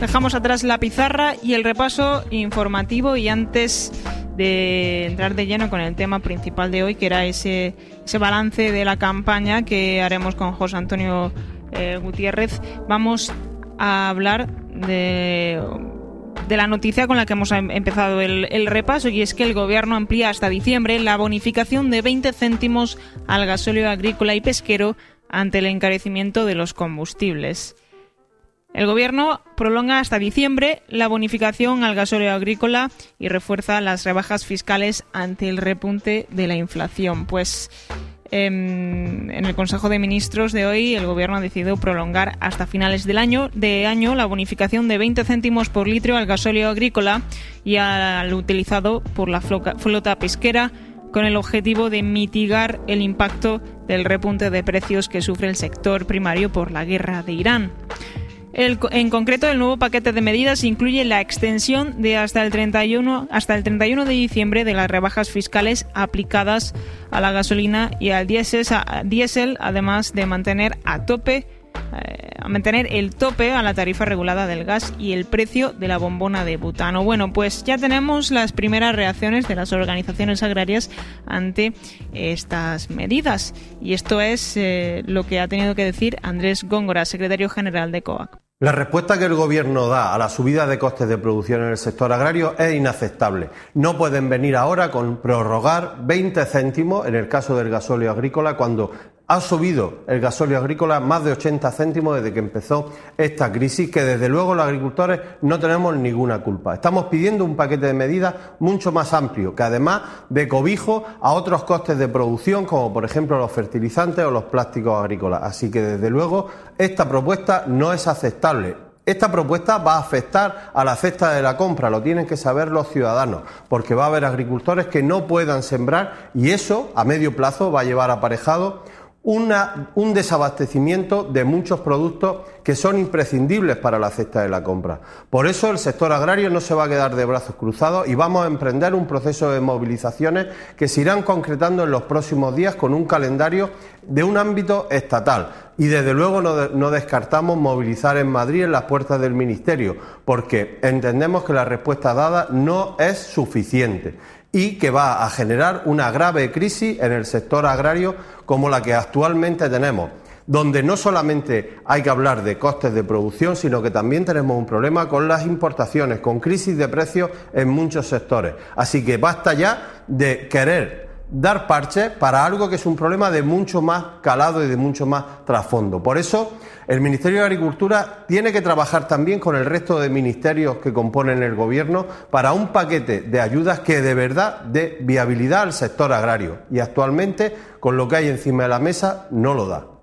dejamos atrás la pizarra y el repaso informativo, y antes de entrar de lleno con el tema principal de hoy, que era ese balance de la campaña que haremos con José Antonio Gutiérrez, vamos a hablar de la noticia con la que hemos empezado el repaso, y es que el Gobierno amplía hasta diciembre la bonificación de 20 céntimos al gasóleo agrícola y pesquero ante el encarecimiento de los combustibles. El Gobierno prolonga hasta diciembre la bonificación al gasóleo agrícola y refuerza las rebajas fiscales ante el repunte de la inflación. Pues en el Consejo de Ministros de hoy, el Gobierno ha decidido prolongar hasta finales del año la bonificación de 20 céntimos por litro al gasóleo agrícola y al utilizado por la flota pesquera, con el objetivo de mitigar el impacto del repunte de precios que sufre el sector primario por la guerra de Irán. En concreto, el nuevo paquete de medidas incluye la extensión de hasta el 31 de diciembre de las rebajas fiscales aplicadas a la gasolina y al diésel, además de mantener el tope a la tarifa regulada del gas y el precio de la bombona de butano. Bueno, pues ya tenemos las primeras reacciones de las organizaciones agrarias ante estas medidas, y esto es lo que ha tenido que decir Andrés Góngora, secretario general de COAG. La respuesta que el Gobierno da a la subida de costes de producción en el sector agrario es inaceptable. No pueden venir ahora con prorrogar 20 céntimos en el caso del gasóleo agrícola, cuando ha subido el gasóleo agrícola más de 80 céntimos desde que empezó esta crisis, que desde luego los agricultores no tenemos ninguna culpa. Estamos pidiendo un paquete de medidas mucho más amplio, que además de cobijo a otros costes de producción, como por ejemplo los fertilizantes o los plásticos agrícolas. Así que desde luego esta propuesta no es aceptable. Esta propuesta va a afectar a la cesta de la compra, lo tienen que saber los ciudadanos, porque va a haber agricultores que no puedan sembrar, y eso a medio plazo va a llevar aparejado un desabastecimiento de muchos productos que son imprescindibles para la cesta de la compra. Por eso el sector agrario no se va a quedar de brazos cruzados y vamos a emprender un proceso de movilizaciones que se irán concretando en los próximos días con un calendario de un ámbito estatal. Y desde luego no descartamos movilizar en Madrid, en las puertas del Ministerio, porque entendemos que la respuesta dada no es suficiente y que va a generar una grave crisis en el sector agrario como la que actualmente tenemos, donde no solamente hay que hablar de costes de producción, sino que también tenemos un problema con las importaciones, con crisis de precios en muchos sectores. Así que basta ya de querer dar parches para algo que es un problema de mucho más calado y de mucho más trasfondo. Por eso, el Ministerio de Agricultura tiene que trabajar también con el resto de ministerios que componen el Gobierno para un paquete de ayudas que de verdad dé viabilidad al sector agrario. Y actualmente, con lo que hay encima de la mesa, no lo da.